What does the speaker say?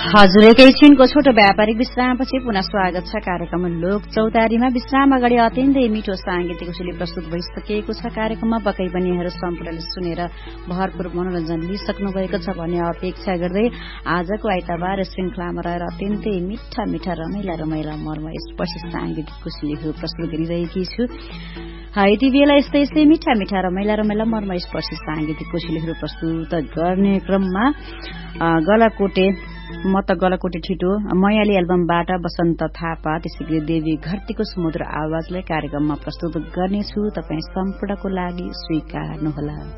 हजुर एकैछिनको छोटो व्यापारिक विश्रामपछि पुनः स्वागत छ कार्यक्रम लोक चौतारीमा। विश्राम अगाडि अत्यन्तै मिठो सांगीतिक उजुली प्रस्तुत भइसकेको छ। कार्यक्रममा पक्कै पनि यहाँहरू सम्पूर्णले सुनेर भरपूर मनोरञ्जन लिइसक्नु भएको छ भन्ने अपेक्षा गर्दै आजको आइतबार श्रृंखलामा रहेर अत्यन्तै मिठा मिठा रमाइला मर्मस्पर्शी सांगीतिक कुशलीहरू प्रस्तुत गरिरहेकी छु। यति बेला यस्तै मिठा मिठा रमाइला मर्मस्पर्शी सांगीतिक कुशलीहरू प्रस्तुत गर्ने क्रममा गलाकोटे छिटो मयाली एल्बमबाट बसन्त थापा त्यसैगरी देवी घरतीको समुद्र आवाजलाई कार्यक्रममा प्रस्तुत गर्नेछु। तपाई सम्पूर्णको लागि स्वीकार्नुहोला।